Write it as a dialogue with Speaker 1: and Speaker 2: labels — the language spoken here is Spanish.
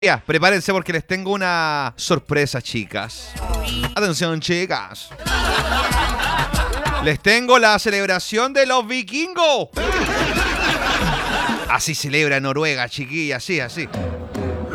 Speaker 1: Ya, prepárense porque les tengo una sorpresa, chicas. Atención, chicas. Les tengo la celebración de los vikingos. Así celebra Noruega, chiquilla, así.